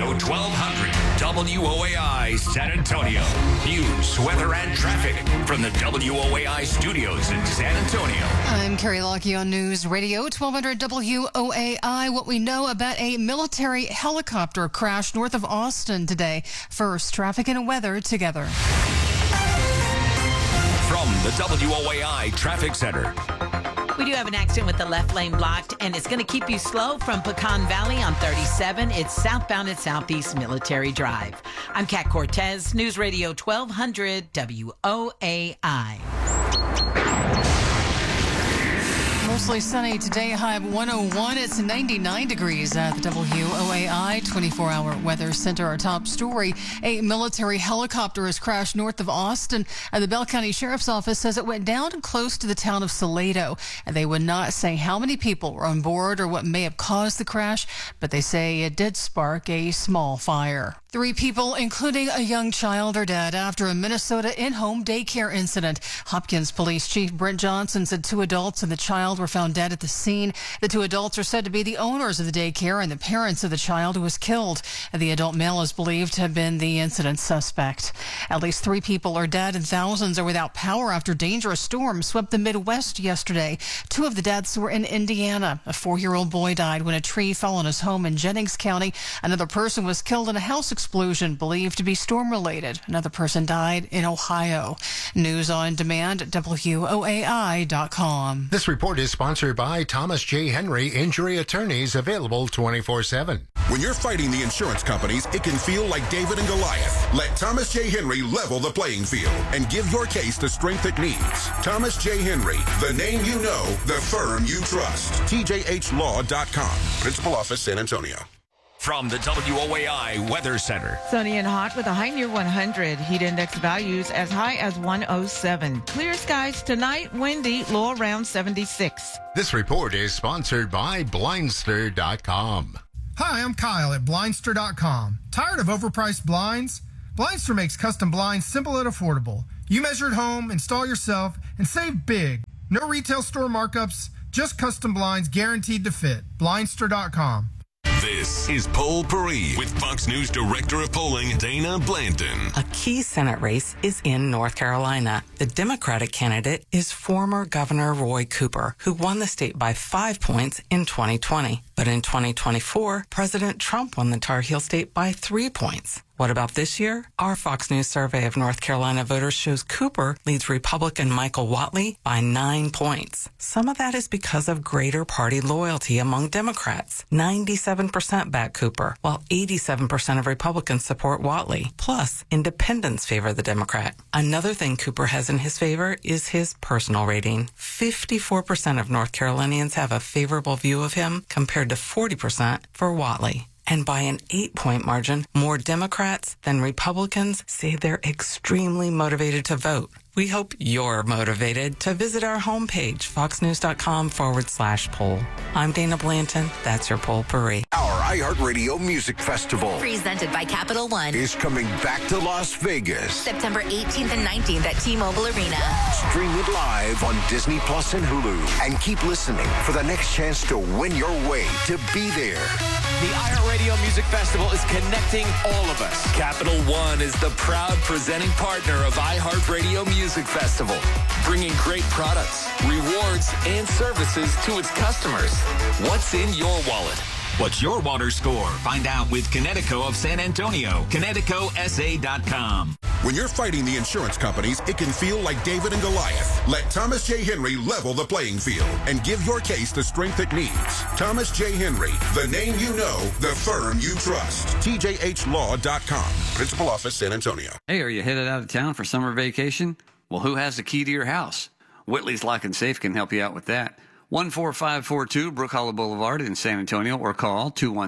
Radio 1200 WOAI San Antonio. News, weather, and traffic from the WOAI studios in San Antonio. I'm Carrie Lockie on News Radio 1200 WOAI. What we know about a military helicopter crash north of Austin today. First, traffic and weather together. From the WOAI Traffic Center. We do have an accident with the left lane blocked, and it's going to keep you slow from Pecan Valley on 37. It's southbound at Southeast Military Drive. I'm Kat Cortez, News Radio 1200 WOAI. Mostly sunny today, high of 101. It's 99 degrees at the WOAI 24-hour weather center. Our top story, a military helicopter has crashed north of Austin. The Bell County Sheriff's Office says it went down close to the town of Salado. And they would not say how many people were on board or what may have caused the crash, but they say it did spark a small fire. 3 people, including a young child, are dead after a Minnesota in-home daycare incident. Hopkins Police Chief Brent Johnson said 2 adults and the child were found dead at the scene. The 2 adults are said to be the owners of the daycare and the parents of the child who was killed. The adult male is believed to have been the incident suspect. At least 3 people are dead and thousands are without power after dangerous storms swept the Midwest yesterday. 2 of the deaths were in Indiana. A 4-year-old boy died when a tree fell on his home in Jennings County. Another person was killed in a house explosion believed to be storm-related. Another person died in Ohio. News on demand at WOAI.com. This report is sponsored by Thomas J. Henry Injury Attorneys, available 24/7. When you're fighting the insurance companies, it can feel like David and Goliath. Let Thomas J. Henry level the playing field and give your case the strength it needs. Thomas J. Henry, the name you know, the firm you trust. TJHLaw.com. Principal Office, San Antonio. From the WOAI Weather Center. Sunny and hot with a high near 100. Heat index values as high as 107. Clear skies tonight, windy, low around 76. This report is sponsored by Blindster.com. Hi, I'm Kyle at Blindster.com. Tired of overpriced blinds? Blindster makes custom blinds simple and affordable. You measure at home, install yourself, and save big. No retail store markups, just custom blinds guaranteed to fit. Blindster.com. This is Poll Paris with Fox News Director of Polling, Dana Blanton. A key Senate race is in North Carolina. The Democratic candidate is former Governor Roy Cooper, who won the state by 5 points in 2020. But in 2024, President Trump won the Tar Heel state by 3 points. What about this year? Our Fox News survey of North Carolina voters shows Cooper leads Republican Michael Whatley by 9 points. Some of that is because of greater party loyalty among Democrats. 97% back Cooper, while 87% of Republicans support Whatley. Plus, independents favor the Democrat. Another thing Cooper has in his favor is his personal rating. 54% of North Carolinians have a favorable view of him compared to 40% for Whatley. And by an 8-point margin, more Democrats than Republicans say they're extremely motivated to vote. We hope you're motivated to visit our homepage, foxnews.com/poll. I'm Dana Blanton. That's your Poll Paris. Our iHeartRadio Music Festival, presented by Capital One, is coming back to Las Vegas. September 18th and 19th at T-Mobile Arena. Stream it live on Disney Plus and Hulu. And keep listening for the next chance to win your way to be there. The iHeartRadio Music Festival is connecting all of us. Capital One is the proud presenting partner of iHeartRadio Music Festival, bringing great products, rewards, and services to its customers. What's in your wallet? What's your water score? Find out with Connecticut of San Antonio. ConnecticutSA.com. When you're fighting the insurance companies, it can feel like David and Goliath. Let Thomas J. Henry level the playing field and give your case the strength it needs. Thomas J. Henry, the name you know, the firm you trust. TJHLaw.com. Principal Office, San Antonio. Hey, are you headed out of town for summer vacation? Well, who has the key to your house? Whitley's Lock and Safe can help you out with that. 14542 Brook Hollow Boulevard in San Antonio, or call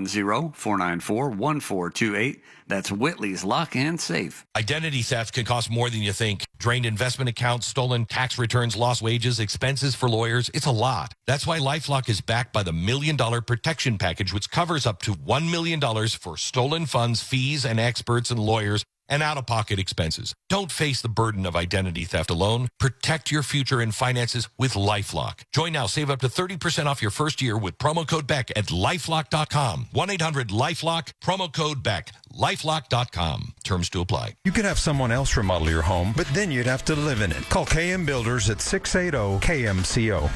210-494-1428. That's Whitley's Lock and Safe. Identity theft can cost more than you think. Drained investment accounts, stolen tax returns, lost wages, expenses for lawyers. It's a lot. That's why LifeLock is backed by the $1 Million Protection Package, which covers up to $1 million for stolen funds, fees, and experts and lawyers and out-of-pocket expenses. Don't face the burden of identity theft alone. Protect your future in finances with LifeLock. Join now. Save up to 30% off your first year with promo code BECK at LifeLock.com. 1-800-LifeLock, promo code BECK. LifeLock.com. Terms to apply. You could have someone else remodel your home, but then you'd have to live in it. Call KM Builders at 680-KMCO.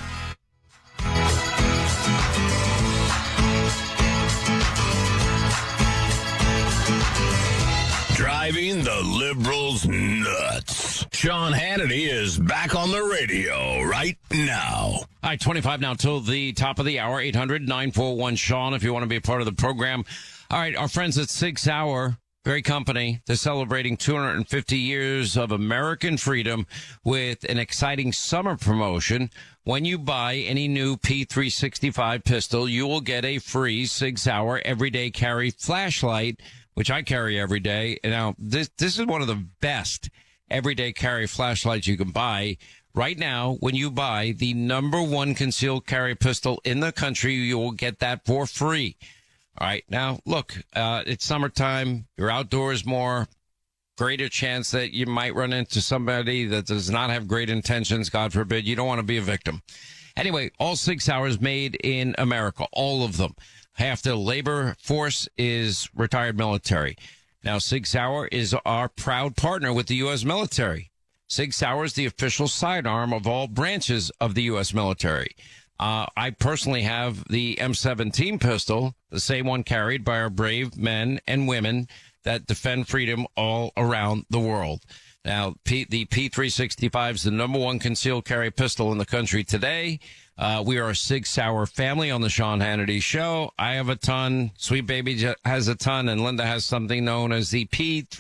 Driving the liberals nuts. Sean Hannity is back on the radio right now. All right, 25 now till the top of the hour. 800-941-SEAN if you want to be a part of the program. All right, our friends at Sig Sauer, great company. They're celebrating 250 years of American freedom with an exciting summer promotion. When you buy any new P365 pistol, you will get a free Sig Sauer everyday carry flashlight, which I carry every day. Now, this is one of the best everyday carry flashlights you can buy. Right now, when you buy the #1 concealed carry pistol in the country, you will get that for free. All right. Now, look, it's summertime. You're outdoors more. Greater chance that you might run into somebody that does not have great intentions. God forbid. You don't want to be a victim. Anyway, all Sig Sauers made in America, all of them. Half the labor force is retired military. Now, Sig Sauer is our proud partner with the U.S. military. Sig Sauer is the official sidearm of all branches of the U.S. military. I personally have the M17 pistol, the same one carried by our brave men and women that defend freedom all around the world. Now, the P365 is the #1 concealed carry pistol in the country today. We are a Sig Sauer family on the Sean Hannity Show. I have a ton. Sweet Baby has a ton. And Linda has something known as the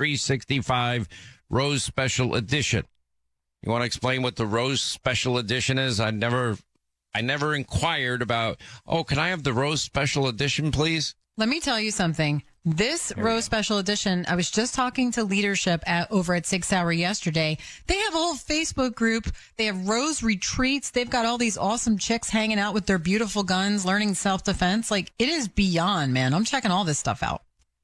P365 Rose Special Edition. You want to explain what the Rose Special Edition is? I never inquired about, can I have the Rose Special Edition, please? Let me tell you something. This Rose Special Edition, I was just talking to leadership over at Sig Sauer yesterday. They have a whole Facebook group. They have Rose retreats. They've got all these awesome chicks hanging out with their beautiful guns, learning self-defense. Like, it is beyond, man. I'm checking all this stuff out.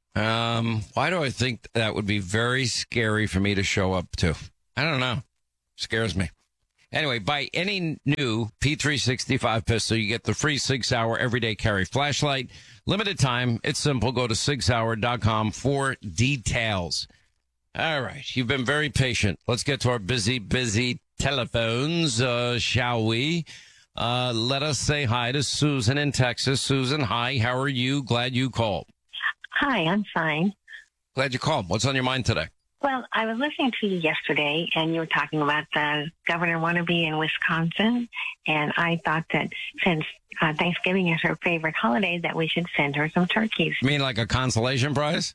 Why do I think that would be very scary for me to show up to? I don't know. Scares me. Anyway, buy any new P365 pistol, you get the free Sig Sauer everyday carry flashlight. Limited time. It's simple. Go to SigSauer.com for details. All right. You've been very patient. Let's get to our busy telephones, shall we? Let us say hi to Susan in Texas. Susan, hi. How are you? Glad you called. Hi, I'm fine. Glad you called. What's on your mind today? Well, I was listening to you yesterday, and you were talking about the governor wannabe in Wisconsin, and I thought that since Thanksgiving is her favorite holiday, that we should send her some turkeys. You mean like a consolation prize?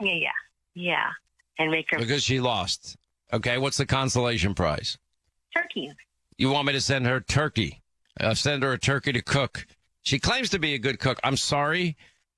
Yeah. And make her... Because she lost. Okay, what's the consolation prize? Turkeys. You want me to send her turkey? Send her a turkey to cook. She claims to be a good cook. I'm sorry,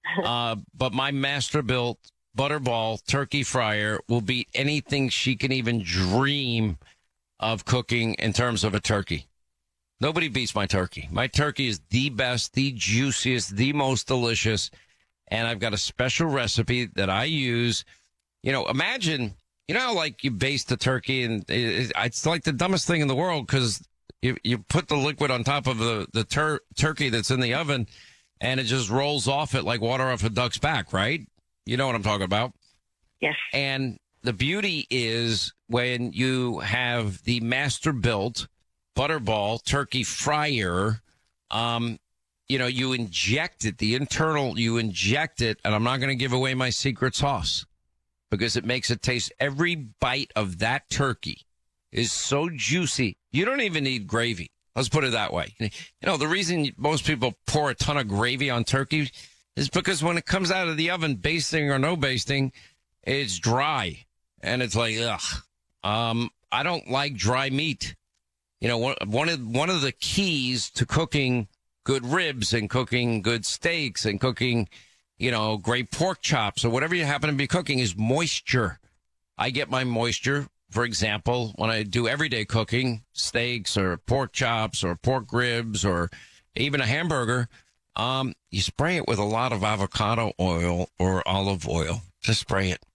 but my master-built Butterball turkey fryer will beat anything she can even dream of cooking in terms of a turkey. Nobody beats my turkey. My turkey is the best, the juiciest, the most delicious, and I've got a special recipe that I use. You know, imagine, you know how like you baste the turkey, and it's like the dumbest thing in the world because you put the liquid on top of the turkey that's in the oven, and it just rolls off it like water off a duck's back, right? You know what I'm talking about? Yes. And the beauty is when you have the master-built Butterball turkey fryer, you inject it, you inject it, and I'm not going to give away my secret sauce because it makes it taste, every bite of that turkey is so juicy. You don't even need gravy. Let's put it that way. You know, the reason most people pour a ton of gravy on turkey is because when it comes out of the oven, basting or no basting, it's dry. And it's like, ugh. I don't like dry meat. You know, one of the keys to cooking good ribs and cooking good steaks and cooking, great pork chops or whatever you happen to be cooking is moisture. I get my moisture, for example, when I do everyday cooking, steaks or pork chops or pork ribs or even a hamburger. You spray it with a lot of avocado oil or olive oil. Just spray it.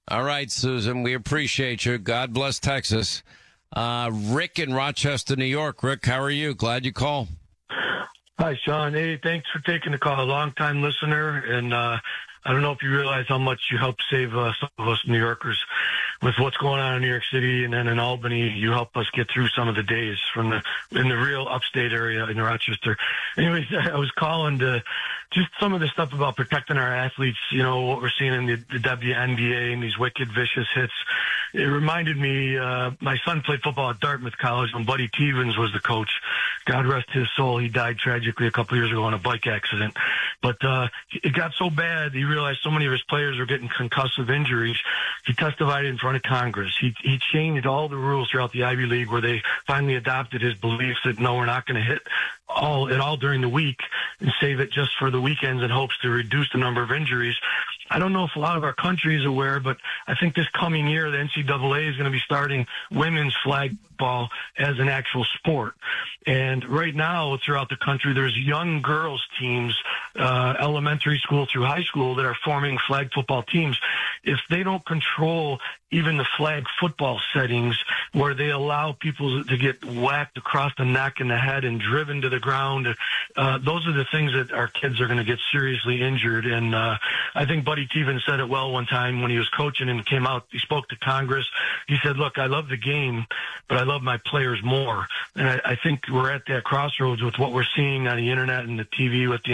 All right, Susan, we appreciate you. God bless Texas. Rick in Rochester, New York. Rick, how are you? Glad you called. Hi, Sean. Hey, thanks for taking the call. A long-time listener, and I don't know if you realize how much you help save some of us New Yorkers with what's going on in New York City and then in Albany. You help us get through some of the days in the real upstate area in Rochester. Anyways, I was calling to just some of the stuff about protecting our athletes, what we're seeing in the WNBA and these wicked, vicious hits. It reminded me, my son played football at Dartmouth College when Buddy Stevens was the coach. God rest his soul. He died tragically a couple years ago in a bike accident. But it got so bad, he realized so many of his players were getting concussive injuries. He testified in front of Congress. He changed all the rules throughout the Ivy League where they finally adopted his beliefs that, no, we're not going to hit at all during the week and save it just for the weekends in hopes to reduce the number of injuries. I don't know if a lot of our country is aware, but I think this coming year, the NCAA is going to be starting women's flag football as an actual sport. And right now, throughout the country, there's young girls teams, elementary school through high school, that are forming flag football teams. If they don't control even the flag football settings where they allow people to get whacked across the neck and the head and driven to the ground, those are the things that our kids are going to get seriously injured. And I think Buddy Stevens said it well one time when he was coaching and came out. He spoke to Congress. He said, look, I love the game, but I love my players more. And I think we're at that crossroads with what we're seeing on the internet and the TV with the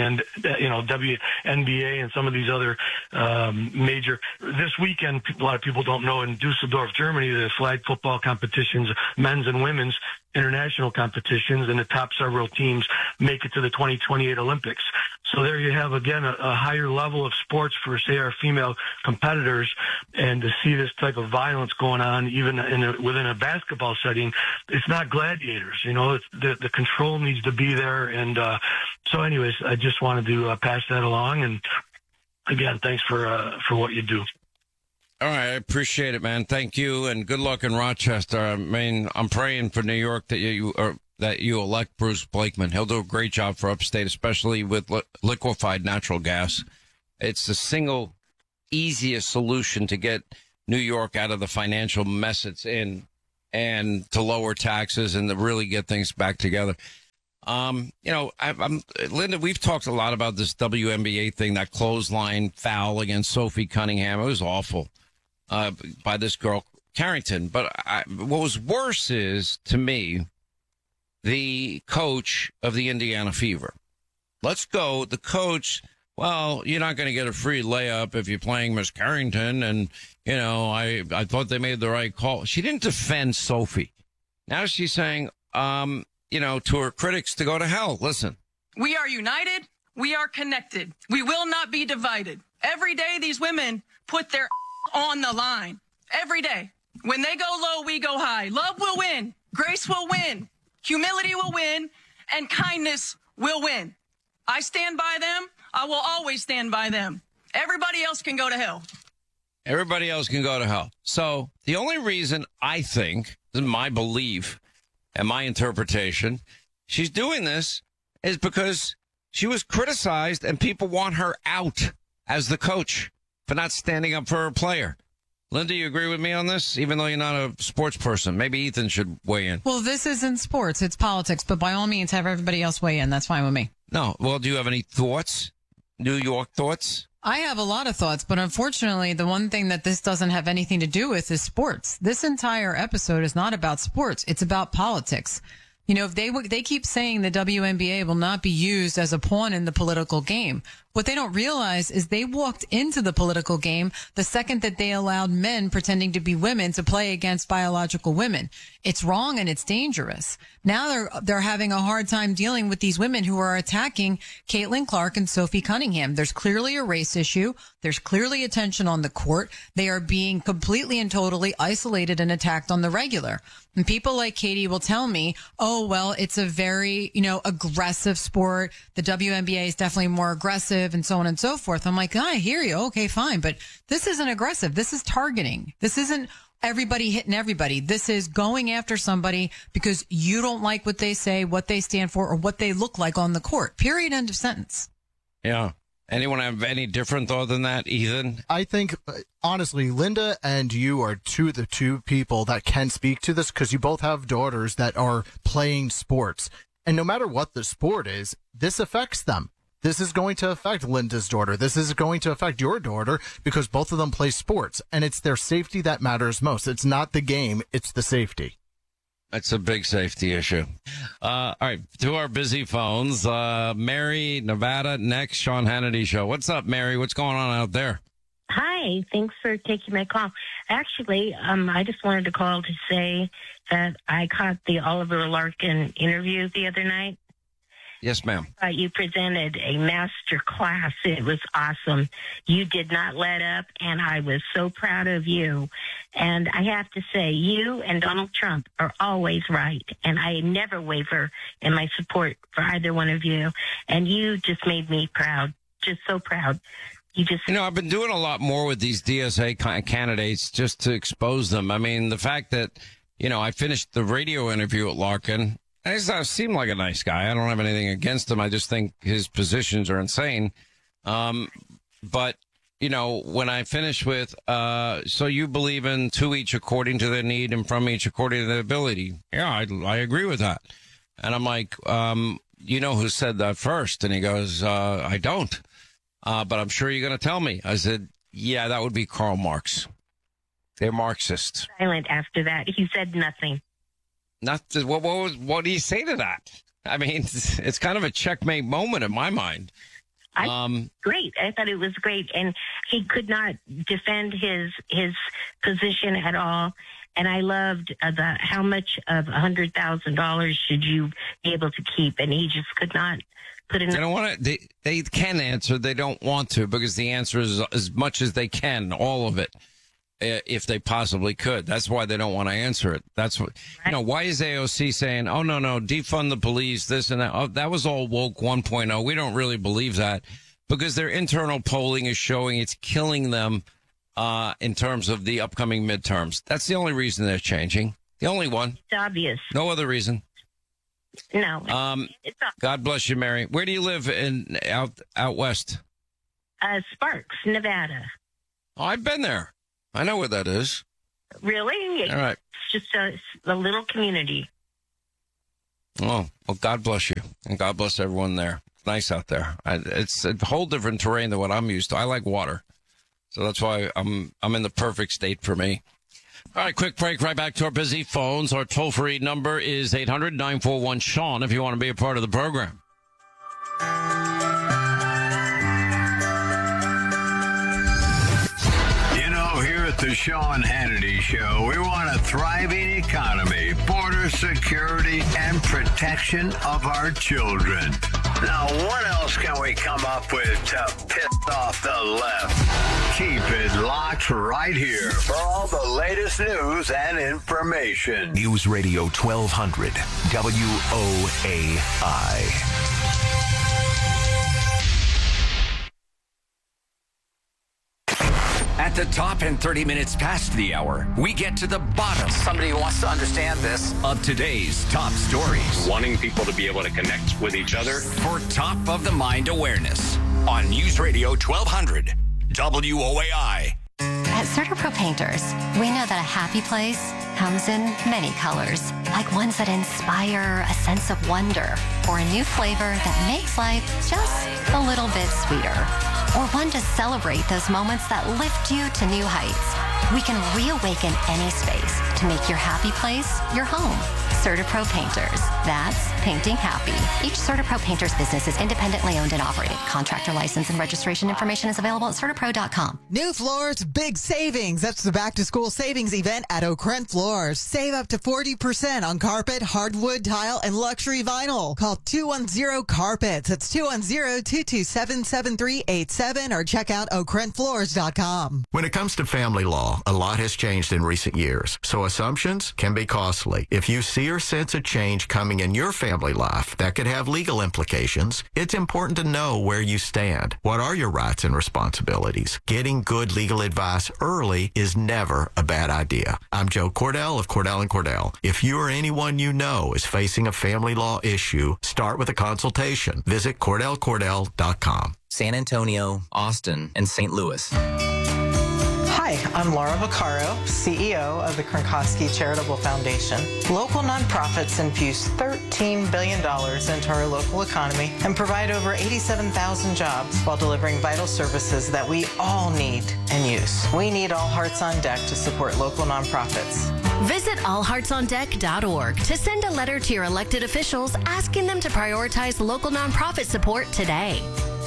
WNBA and some of these other major. This weekend, a lot of people don't know, in Dusseldorf, Germany, the flag football competitions, men's and women's international competitions, and the top several teams make it to the 2028 Olympics. So there you have, again, a higher level of sports for, say, our female competitors. And to see this type of violence going on, even within a basketball setting, it's not gladiators. The control needs to be there. And so anyways, I just wanted to pass that along. And again, thanks for what you do. All right, I appreciate it, man. Thank you, and good luck in Rochester. I mean, I'm praying for New York that you elect Bruce Blakeman. He'll do a great job for upstate, especially with liquefied natural gas. It's the single easiest solution to get New York out of the financial mess it's in, and to lower taxes and to really get things back together. Linda, we've talked a lot about this WNBA thing, that clothesline foul against Sophie Cunningham. It was awful. By this girl, Carrington. But what was worse is, to me, the coach of the Indiana Fever. Let's go. The coach, well, you're not going to get a free layup if you're playing Miss Carrington. And, I thought they made the right call. She didn't defend Sophie. Now she's saying, to her critics to go to hell. Listen. We are united. We are connected. We will not be divided. Every day these women put their on the line. Every day. When they go low, we go high. Love will win. Grace will win. Humility will win. And kindness will win. I stand by them. I will always stand by them. Everybody else can go to hell. Everybody else can go to hell. So the only reason I think, this is my belief and my interpretation, she's doing this is because she was criticized and people want her out as the coach for not standing up for her player. Linda, you agree with me on this, even though you're not a sports person? Maybe Ethan should weigh in. Well, this isn't sports. It's politics. But by all means, have everybody else weigh in. That's fine with me. No. Well, do you have any thoughts? New York thoughts? I have a lot of thoughts, but unfortunately, the one thing that this doesn't have anything to do with is sports. This entire episode is not about sports. It's about politics. If they keep saying the WNBA will not be used as a pawn in the political game. What they don't realize is they walked into the political game the second that they allowed men pretending to be women to play against biological women. It's wrong and it's dangerous. Now they're having a hard time dealing with these women who are attacking Caitlin Clark and Sophie Cunningham. There's clearly a race issue. There's clearly a tension on the court. They are being completely and totally isolated and attacked on the regular. And people like Katie will tell me, oh, well, it's a very, aggressive sport. The WNBA is definitely more aggressive and so on and so forth. I'm like, I hear you. Okay, fine. But this isn't aggressive. This is targeting. This isn't everybody hitting everybody. This is going after somebody because you don't like what they say, what they stand for, or what they look like on the court. Period. End of sentence. Yeah. Anyone have any different thought than that, Ethan? I think, honestly, Linda and you are the two people that can speak to this because you both have daughters that are playing sports. And no matter what the sport is, this affects them. This is going to affect Linda's daughter. This is going to affect your daughter because both of them play sports. And it's their safety that matters most. It's not the game, it's the safety. That's a big safety issue. All right, to our busy phones. Mary, Nevada, next, Sean Hannity Show. What's up, Mary? What's going on out there? Hi, thanks for taking my call. Actually, I just wanted to call to say that I caught the Oliver Larkin interview the other night. Yes, ma'am. You presented a master class. It was awesome. You did not let up, and I was so proud of you. And I have to say, you and Donald Trump are always right, and I never waver in my support for either one of you. And you just made me proud, just so proud. You know, I've been doing a lot more with these DSA candidates just to expose them. I mean, the fact that, you know, I finished the radio interview at Larkin. I seem like a nice guy. I don't have anything against him. I just think his positions are insane. But, you know, when I finish with, so you believe in to each according to their need and from each according to their ability. Yeah, I agree with that. And I'm like, you know who said that first? And he goes, I don't. But I'm sure you're going to tell me. I said, yeah, that would be Karl Marx. They're Marxists. Silent after that. He said nothing. What do you say to that? I mean, it's kind of a checkmate moment in my mind. Great. I thought it was great. And he could not defend his position at all. And I loved how much of $100,000 should you be able to keep? And he just could not put in. They don't want to. They can answer. They don't want to because the answer is as much as they can, all of it. If they possibly could. That's why they don't want to answer it. That's what, you know, why is AOC saying, oh, no, defund the police, this and that. Oh, that was all woke 1.0. We don't really believe that because their internal polling is showing it's killing them in terms of the upcoming midterms. That's the only reason they're changing. The only one. It's obvious. No other reason. No. God bless you, Mary. Where do you live out west? Sparks, Nevada. Oh, I've been there. I know where that is. Really? All right. It's just a little community. Oh, well, God bless you. And God bless everyone there. It's nice out there. It's a whole different terrain than what I'm used to. I like water. So that's why I'm in the perfect state for me. All right, quick break. Right back to our busy phones. Our toll-free number is 800-941-SEAN if you want to be a part of the program. The Sean Hannity Show. We want a thriving economy, border security, and protection of our children. Now, what else can we come up with to piss off the left? Keep it locked right here for all the latest news and information. News Radio 1200, WOAI. At the top and 30 minutes past the hour, we get to the bottom. Somebody wants to understand this. Of today's top stories. Wanting people to be able to connect with each other. For top of the mind awareness on News Radio 1200, WOAI. At CertaPro Painters, we know that a happy place comes in many colors, like ones that inspire a sense of wonder, or a new flavor that makes life just a little bit sweeter, or one to celebrate those moments that lift you to new heights. We can reawaken any space to make your happy place your home. CertaPro Painters. That's painting happy. Each CertaPro Painters business is independently owned and operated. Contractor license and registration information is available at CertaPro.com. New floors, big savings. That's the back-to-school savings event at O'Krent Floors. Save up to 40% on carpet, hardwood, tile, and luxury vinyl. Call 210-CARPETS. That's 210-227-7387 or check out O'KrentFloors.com. When it comes to family law, a lot has changed in recent years, so assumptions can be costly. If you see you sense a change coming in your family life that could have legal implications, it's important to know where you stand. What are your rights and responsibilities? Getting good legal advice early is never a bad idea. I'm Joe Cordell of Cordell & Cordell. If you or anyone you know is facing a family law issue, start with a consultation. Visit CordellCordell.com. San Antonio, Austin, and St. Louis. Hi, I'm Laura Vaccaro, CEO of the Kronkowski Charitable Foundation. Local nonprofits infuse $13 billion into our local economy and provide over 87,000 jobs while delivering vital services that we all need and use. We need all hearts on deck to support local nonprofits. Visit allheartsondeck.org to send a letter to your elected officials asking them to prioritize local nonprofit support today.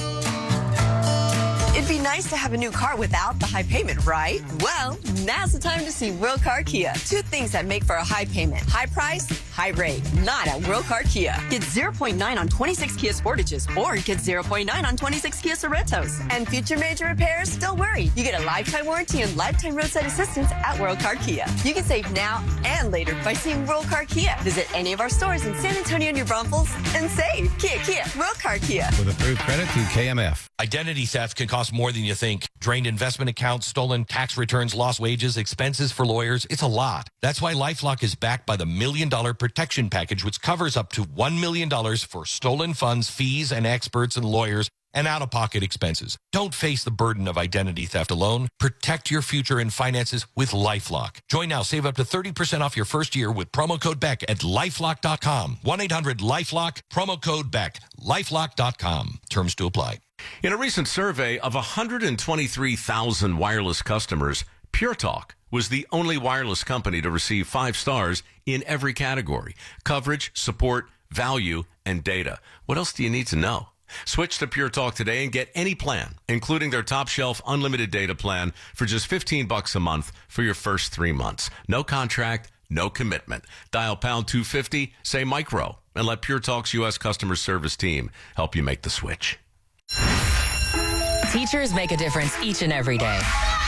It'd be nice to have a new car without the high payment, right? Well, now's the time to see World Car Kia. Two things that make for a high payment. High price, high rate. Not at World Car Kia. Get 0.9 on 26 Kia Sportages or get 0.9 on 26 Kia Sorrentos. And future major repairs, don't worry. You get a lifetime warranty and lifetime roadside assistance at World Car Kia. You can save now and later by seeing World Car Kia. Visit any of our stores in San Antonio, New Braunfels and save. Kia, World Car Kia. With approved credit through KMF. Identity theft can cost more than you think. Drained investment accounts, stolen tax returns, lost wages, expenses for lawyers. It's a lot. That's why LifeLock is backed by the $1 Million Protection Package, which covers up to $1 million for stolen funds, fees, and experts and lawyers, and out-of-pocket expenses. Don't face the burden of identity theft alone. Protect your future and finances with LifeLock. Join now. Save up to 30% off your first year with promo code BECK at LifeLock.com. 1-800-LifeLock, promo code BECK. LifeLock.com. Terms to apply. In a recent survey of 123,000 wireless customers, Pure Talk was the only wireless company to receive 5 stars in every category: coverage, support, value, and data. What else do you need to know? Switch to Pure Talk today and get any plan, including their top shelf unlimited data plan for just $15 a month for your first 3 months. No contract, no commitment. Dial pound 250, say micro, and let Pure Talk's U.S. customer service team help you make the switch. Teachers make a difference each and every day.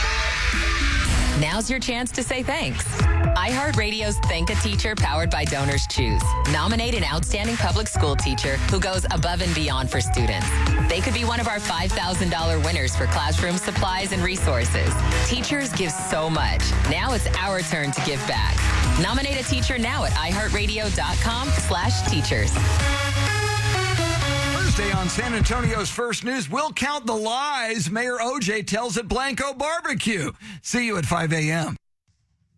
Now's your chance to say thanks. iHeartRadio's Thank a Teacher, powered by Donors Choose. Nominate an outstanding public school teacher who goes above and beyond for students. They could be one of our $5,000 winners for classroom supplies and resources. Teachers give so much. Now it's our turn to give back. Nominate a teacher now at iHeartRadio.com/teachers. Thursday on San Antonio's First News, we'll count the lies Mayor OJ tells at Blanco Barbecue. See you at 5 a.m.